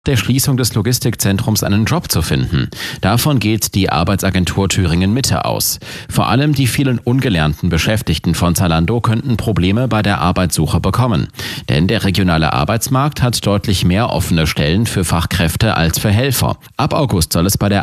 der Schließung des Logistikzentrums einen Job zu finden. Davon geht die Arbeitsagentur Thüringen Mitte aus. Vor allem die vielen ungelernten Beschäftigten von Zalando könnten Probleme bei der Arbeitssuche bekommen. Denn der regionale Arbeitsmarkt hat deutlich mehr offene Stellen für Fachkräfte als für Helfer. Ab August soll es bei der